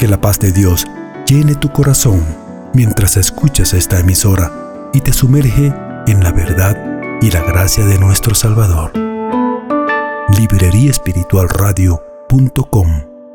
Que la paz de Dios llene tu corazón mientras escuchas esta emisora y te sumerge en la verdad y la gracia de nuestro Salvador. libreriaespiritualradio.com